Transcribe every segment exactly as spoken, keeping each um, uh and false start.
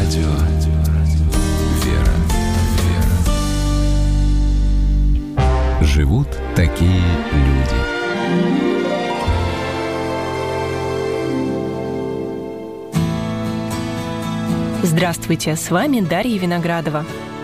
Радио «Вера». Живут такие люди. Здравствуйте, с вами Дарья Виноградова.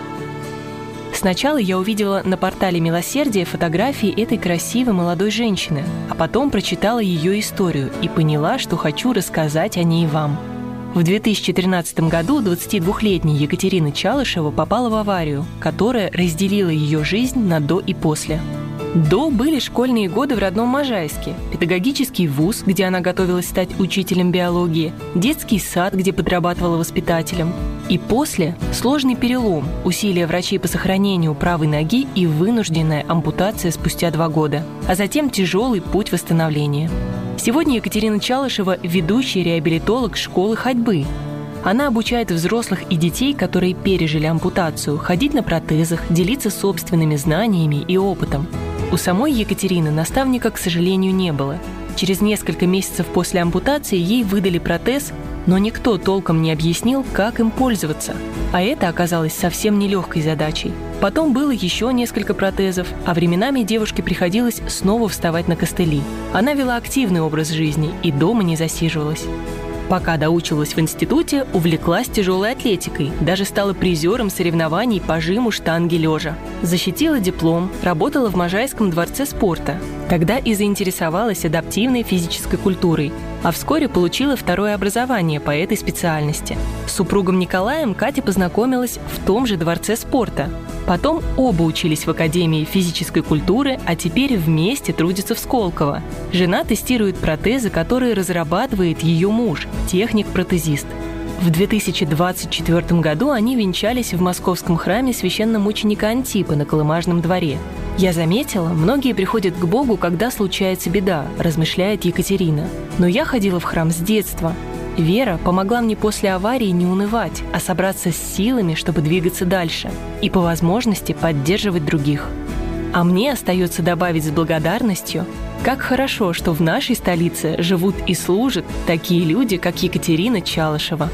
Сначала я увидела на портале «Милосердие» фотографии этой красивой молодой женщины, а потом прочитала ее историю и поняла, что хочу рассказать о ней вам. В две тысячи тринадцатом году двадцатидвухлетняя Екатерина Чалышева попала в аварию, которая разделила ее жизнь на «до» и «после». До были школьные годы в родном Можайске, педагогический вуз, где она готовилась стать учителем биологии, детский сад, где подрабатывала воспитателем. И после – сложный перелом, усилия врачей по сохранению правой ноги и вынужденная ампутация спустя два года, а затем тяжелый путь восстановления. Сегодня Екатерина Чалышева – ведущий реабилитолог школы ходьбы. Она обучает взрослых и детей, которые пережили ампутацию, ходить на протезах, делиться собственными знаниями и опытом. У самой Екатерины наставника, к сожалению, не было. Через несколько месяцев после ампутации ей выдали протез, но никто толком не объяснил, как им пользоваться. А это оказалось совсем нелегкой задачей. Потом было еще несколько протезов, а временами девушке приходилось снова вставать на костыли. Она вела активный образ жизни и дома не засиживалась. Пока доучилась в институте, увлеклась тяжелой атлетикой, даже стала призером соревнований по жиму штанги лежа. Защитила диплом, работала в Можайском дворце спорта. Тогда и заинтересовалась адаптивной физической культурой, а вскоре получила второе образование по этой специальности. С супругом Николаем Катя познакомилась в том же дворце спорта. Потом оба учились в Академии физической культуры, а теперь вместе трудятся в Сколково. Жена тестирует протезы, которые разрабатывает ее муж, техник-протезист. В две тысячи двадцать четвёртом году они венчались в московском храме священномученика Антипа на Колымажном дворе. «Я заметила, многие приходят к Богу, когда случается беда», – размышляет Екатерина. «Но я ходила в храм с детства. Вера помогла мне после аварии не унывать, а собраться с силами, чтобы двигаться дальше и по возможности поддерживать других. А мне остается добавить с благодарностью, как хорошо, что в нашей столице живут и служат такие люди, как Екатерина Чалышева».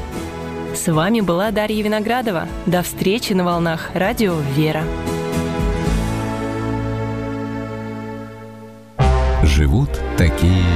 С вами была Дарья Виноградова. До встречи на волнах радио «Вера». Живут такие